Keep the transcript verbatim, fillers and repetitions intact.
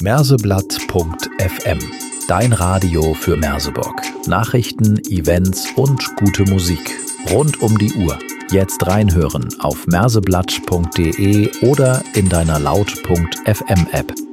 Merseblatt punkt f m. Dein Radio für Merseburg. Nachrichten, Events und gute Musik. Rund um die Uhr. Jetzt reinhören auf merseblatt punkt de oder in deiner laut punkt f m App.